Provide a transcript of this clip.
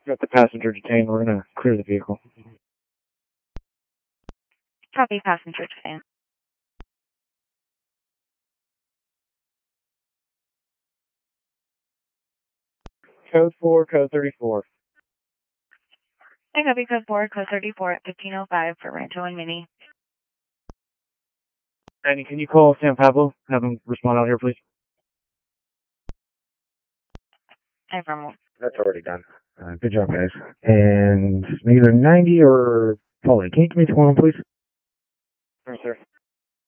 Got the passenger detained. We're going to clear the vehicle. Copy, passenger detained. Code 4, code 34. I copy code 4, code 34 at 1505 for Rancho and Mini. Andy, can you call San Pablo? Have him respond out here, please. Affirmative. That's already done. Good job, guys. And either 90 or Paulie, can you give me 21, please? Yes, sir.